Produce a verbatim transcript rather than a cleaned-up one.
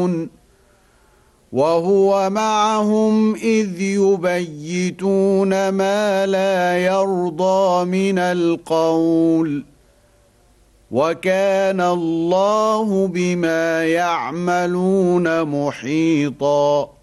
وهو معهم إذ يبيتون ما لا يرضى من القول وكان الله بما يعملون محيطا.